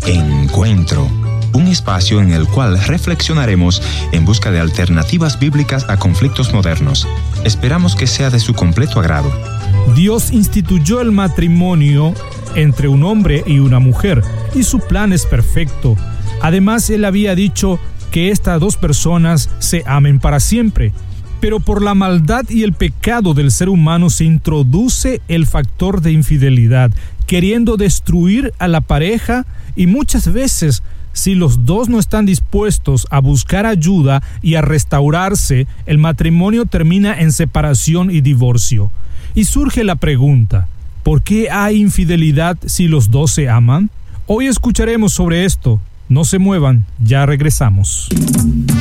Encuentro, un espacio en el cual reflexionaremos en busca de alternativas bíblicas a conflictos modernos. Esperamos que sea de su completo agrado. Dios instituyó el matrimonio entre un hombre y una mujer, y su plan es perfecto. Además, Él había dicho que estas dos personas se amen para siempre. Pero por la maldad y el pecado del ser humano se introduce el factor de infidelidad, queriendo destruir a la pareja, y muchas veces, si los dos no están dispuestos a buscar ayuda y a restaurarse, el matrimonio termina en separación y divorcio. Y surge la pregunta, ¿por qué hay infidelidad si los dos se aman? Hoy escucharemos sobre esto. No se muevan, ya regresamos.